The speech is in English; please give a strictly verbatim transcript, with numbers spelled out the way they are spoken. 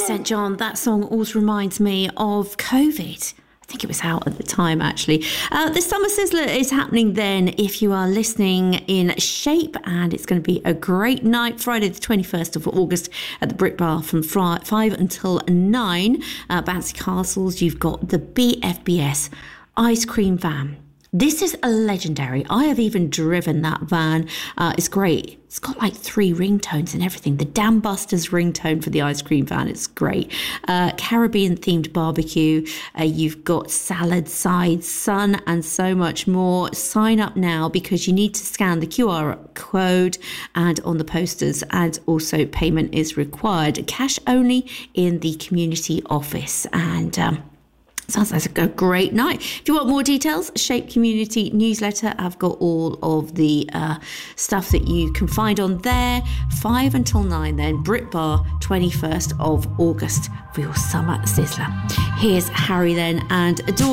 Saint John, that song always reminds me of COVID. I think it was out at the time, actually. Uh, the Summer Sizzler is happening then if you are listening in Shape, and it's going to be a great night, Friday the twenty-first of August at the Brick Bar from five until nine. Uh, Bouncy Castles, you've got the B F B S ice cream van. This is a legendary. I have even driven that van. Uh, it's great. It's got like three ringtones and everything. The Dam Busters ringtone for the ice cream van. It's great. Uh, Caribbean themed barbecue. Uh, you've got salad, sides, sun, and so much more. Sign up now because you need to scan the Q R code and on the posters, and also payment is required. Cash only in the community office. And um, sounds like a great night. If you want more details, Shape Community Newsletter. I've got all of the uh, stuff that you can find on there. Five until nine then. Brit Bar, twenty-first of August for your Summer Sizzler. Here's Harry then and Adore.